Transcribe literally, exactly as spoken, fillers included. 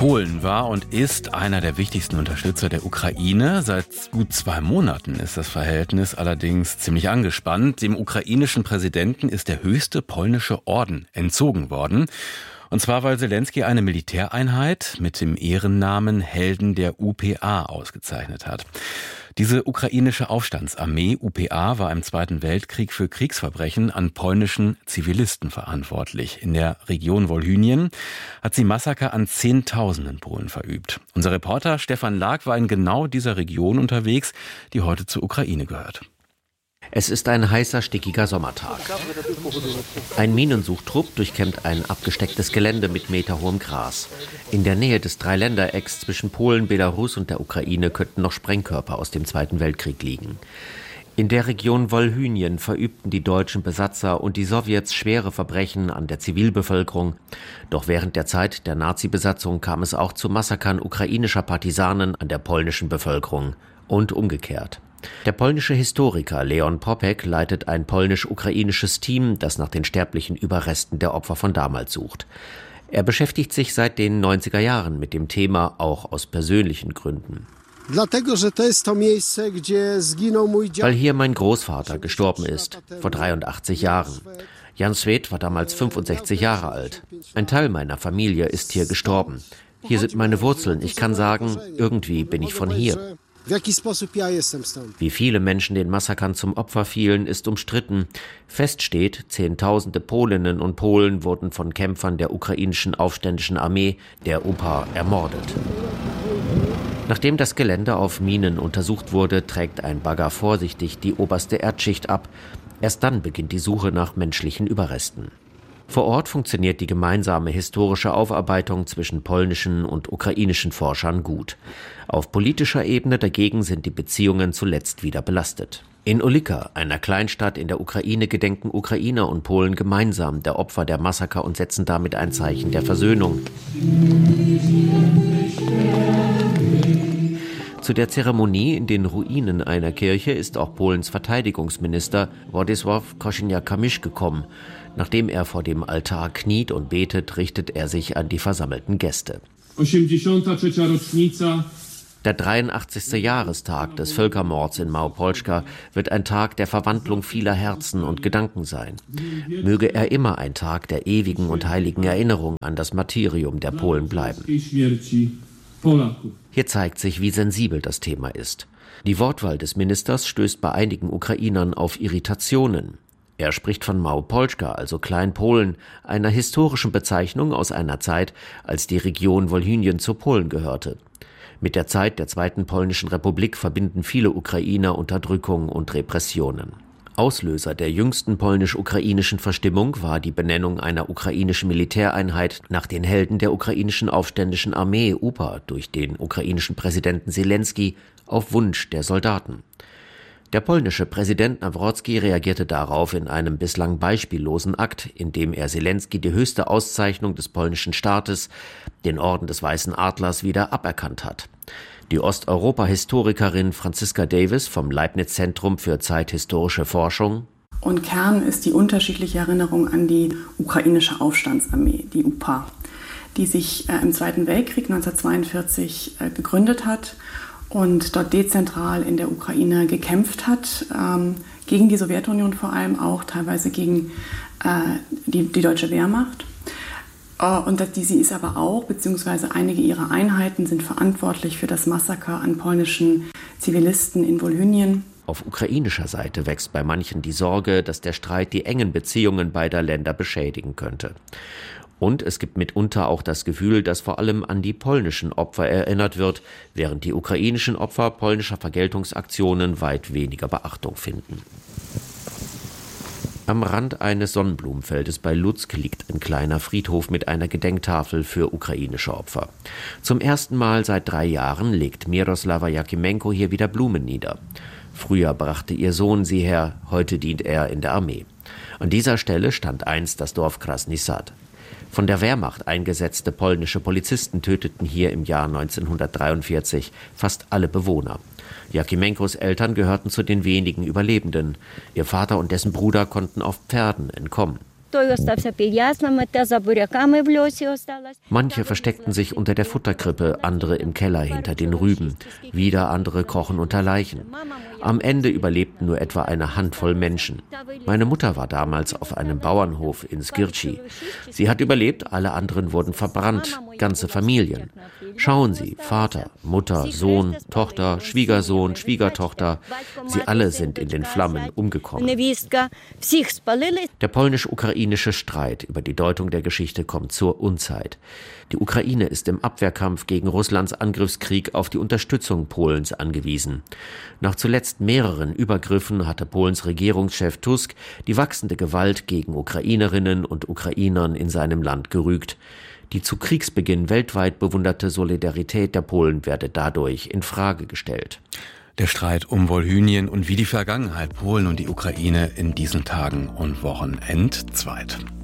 Polen war und ist einer der wichtigsten Unterstützer der Ukraine. Seit gut zwei Monaten ist das Verhältnis allerdings ziemlich angespannt. Dem ukrainischen Präsidenten ist der höchste polnische Orden entzogen worden. Und zwar, weil Selenskyj eine Militäreinheit mit dem Ehrennamen Helden der U P A ausgezeichnet hat. Diese ukrainische Aufstandsarmee U P A war im Zweiten Weltkrieg für Kriegsverbrechen an polnischen Zivilisten verantwortlich. In der Region Wolhynien hat sie Massaker an Zehntausenden Polen verübt. Unser Reporter Stefan Lag war in genau dieser Region unterwegs, die heute zur Ukraine gehört. Es ist ein heißer, stickiger Sommertag. Ein Minensuchtrupp durchkämmt ein abgestecktes Gelände mit meterhohem Gras. In der Nähe des Dreiländerecks zwischen Polen, Belarus und der Ukraine könnten noch Sprengkörper aus dem Zweiten Weltkrieg liegen. In der Region Wolhynien verübten die deutschen Besatzer und die Sowjets schwere Verbrechen an der Zivilbevölkerung. Doch während der Zeit der Nazi-Besatzung kam es auch zu Massakern ukrainischer Partisanen an der polnischen Bevölkerung und umgekehrt. Der polnische Historiker Leon Popek leitet ein polnisch-ukrainisches Team, das nach den sterblichen Überresten der Opfer von damals sucht. Er beschäftigt sich seit den neunziger Jahren mit dem Thema, auch aus persönlichen Gründen. Weil hier mein Großvater gestorben ist, vor dreiundachtzig Jahren. Jan Swed war damals fünfundsechzig Jahre alt. Ein Teil meiner Familie ist hier gestorben. Hier sind meine Wurzeln. Ich kann sagen, irgendwie bin ich von hier. Wie viele Menschen den Massakern zum Opfer fielen, ist umstritten. Fest steht, Zehntausende Polinnen und Polen wurden von Kämpfern der ukrainischen aufständischen Armee, der U P A, ermordet. Nachdem das Gelände auf Minen untersucht wurde, trägt ein Bagger vorsichtig die oberste Erdschicht ab. Erst dann beginnt die Suche nach menschlichen Überresten. Vor Ort funktioniert die gemeinsame historische Aufarbeitung zwischen polnischen und ukrainischen Forschern gut. Auf politischer Ebene dagegen sind die Beziehungen zuletzt wieder belastet. In Olyka, einer Kleinstadt in der Ukraine, gedenken Ukrainer und Polen gemeinsam der Opfer der Massaker und setzen damit ein Zeichen der Versöhnung. Zu der Zeremonie in den Ruinen einer Kirche ist auch Polens Verteidigungsminister Władysław Kosiniak-Kamysz gekommen. Nachdem er vor dem Altar kniet und betet, richtet er sich an die versammelten Gäste. Der dreiundachtzigste Jahrestag des Völkermords in Małopolska wird ein Tag der Verwandlung vieler Herzen und Gedanken sein. Möge er immer ein Tag der ewigen und heiligen Erinnerung an das Martyrium der Polen bleiben. Hier zeigt sich, wie sensibel das Thema ist. Die Wortwahl des Ministers stößt bei einigen Ukrainern auf Irritationen. Er spricht von Małopolska, also Kleinpolen, einer historischen Bezeichnung aus einer Zeit, als die Region Wolhynien zu Polen gehörte. Mit der Zeit der Zweiten Polnischen Republik verbinden viele Ukrainer Unterdrückung und Repressionen. Auslöser der jüngsten polnisch-ukrainischen Verstimmung war die Benennung einer ukrainischen Militäreinheit nach den Helden der ukrainischen aufständischen Armee U P A durch den ukrainischen Präsidenten Selenskyj auf Wunsch der Soldaten. Der polnische Präsident Nawrocki reagierte darauf in einem bislang beispiellosen Akt, in dem er Selenskyj die höchste Auszeichnung des polnischen Staates, den Orden des Weißen Adlers, wieder aberkannt hat. Die Osteuropa-Historikerin Franziska Davis vom Leibniz-Zentrum für zeithistorische Forschung: Und Kern ist die unterschiedliche Erinnerung an die ukrainische Aufstandsarmee, die U P A, die sich äh, im Zweiten Weltkrieg neunzehnhundertzweiundvierzig äh, gegründet hat und dort dezentral in der Ukraine gekämpft hat, ähm, gegen die Sowjetunion vor allem, auch teilweise gegen äh, die, die deutsche Wehrmacht. Äh, und das, die, sie ist aber auch, beziehungsweise einige ihrer Einheiten sind verantwortlich für das Massaker an polnischen Zivilisten in Wolhynien. Auf ukrainischer Seite wächst bei manchen die Sorge, dass der Streit die engen Beziehungen beider Länder beschädigen könnte. Und es gibt mitunter auch das Gefühl, dass vor allem an die polnischen Opfer erinnert wird, während die ukrainischen Opfer polnischer Vergeltungsaktionen weit weniger Beachtung finden. Am Rand eines Sonnenblumenfeldes bei Lutsk liegt ein kleiner Friedhof mit einer Gedenktafel für ukrainische Opfer. Zum ersten Mal seit drei Jahren legt Miroslava Jakimenko hier wieder Blumen nieder. Früher brachte ihr Sohn sie her, heute dient er in der Armee. An dieser Stelle stand einst das Dorf Krasny Sad. Von der Wehrmacht eingesetzte polnische Polizisten töteten hier im Jahr neunzehnhundertdreiundvierzig fast alle Bewohner. Jakimenkos Eltern gehörten zu den wenigen Überlebenden. Ihr Vater und dessen Bruder konnten auf Pferden entkommen. Manche versteckten sich unter der Futterkrippe, andere im Keller hinter den Rüben. Wieder andere krochen unter Leichen. Am Ende überlebten nur etwa eine Handvoll Menschen. Meine Mutter war damals auf einem Bauernhof in Skirci. Sie hat überlebt, alle anderen wurden verbrannt, ganze Familien. Schauen Sie, Vater, Mutter, Sohn, Tochter, Schwiegersohn, Schwiegertochter, sie alle sind in den Flammen umgekommen. Der polnisch-ukrainische Streit über die Deutung der Geschichte kommt zur Unzeit. Die Ukraine ist im Abwehrkampf gegen Russlands Angriffskrieg auf die Unterstützung Polens angewiesen. Nach zuletzt mehreren Übergriffen hatte Polens Regierungschef Tusk die wachsende Gewalt gegen Ukrainerinnen und Ukrainern in seinem Land gerügt. Die zu Kriegsbeginn weltweit bewunderte Solidarität der Polen werde dadurch in Frage gestellt. Der Streit um Wolhynien und wie die Vergangenheit Polen und die Ukraine in diesen Tagen und Wochen entzweit.